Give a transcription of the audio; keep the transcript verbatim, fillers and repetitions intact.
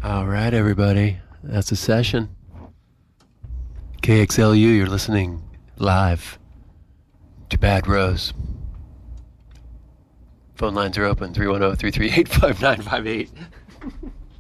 All right, everybody. That's a session. K X L U, you're listening live to Bad Rose. Phone lines are open, three one zero, three three eight, five nine five eight.